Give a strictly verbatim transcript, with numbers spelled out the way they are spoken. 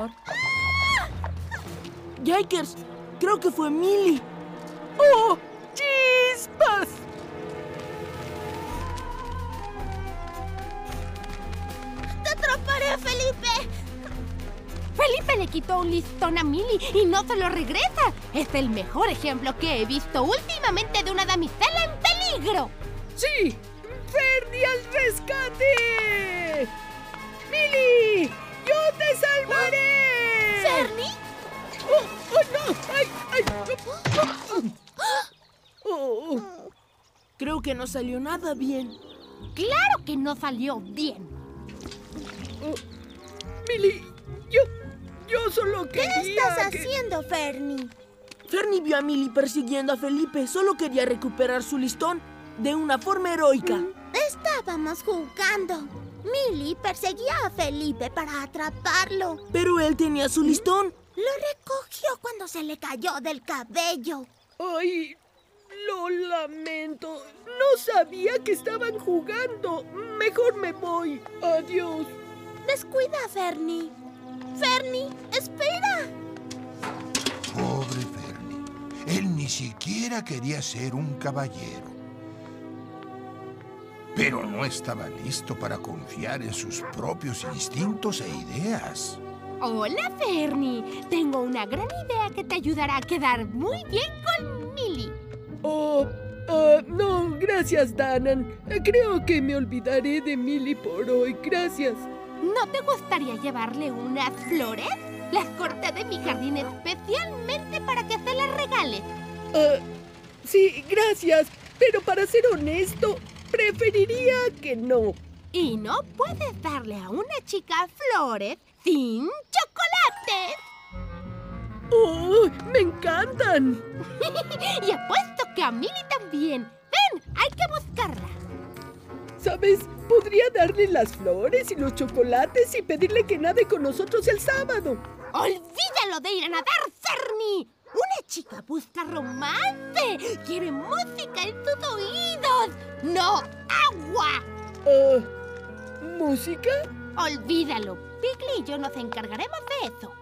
pasar. Yikers, creo que fue Millie. ¡Oh! ¡Chispas! ¡Te atraparé, Felipe! Felipe le quitó un listón a Millie y no se lo regresa. Es el mejor ejemplo que he visto últimamente de una damisela en peligro. ¡Sí! ¡Fernie al rescate! ¡Millie! ¡Yo te salvaré! ¿Fernie? ¡Oh, oh no! ¡Ay, ay! Oh. Creo que no salió nada bien. Claro que no salió bien. Oh. Millie, yo, yo solo quería ¿Qué estás que... haciendo, Fernie? Fernie vio a Millie persiguiendo a Felipe. Solo quería recuperar su listón de una forma heroica. Estábamos jugando. Millie perseguía a Felipe para atraparlo. Pero él tenía su listón. Lo recogió cuando se le cayó del cabello. ¡Ay! Lo lamento. No sabía que estaban jugando. Mejor me voy. Adiós. Descuida, Fernie. Fernie, espera. Pobre Fernie. Él ni siquiera quería ser un caballero. Pero no estaba listo para confiar en sus propios instintos e ideas. Hola, Fernie. Tengo una gran idea que te ayudará a quedar muy bien con Millie. Oh, uh, no, gracias, Danan. Creo que me olvidaré de Millie por hoy. Gracias. ¿No te gustaría llevarle unas flores? Las corté de mi jardín especialmente para que se las regales. Uh, sí, gracias. Pero para ser honesto, preferiría que no. Y no puedes darle a una chica flores sin chocolates. ¡Oh, me encantan! Y apuesto que a Millie también. Ven, hay que buscarla. ¿Sabes? Podría darle las flores y los chocolates y pedirle que nade con nosotros el sábado. ¡Olvídalo de ir a nadar, Fernie! Una chica busca romance. Quiere música en sus oídos. ¡No agua! Uh, ¿Música? Olvídalo. Piggy y yo nos encargaremos de eso.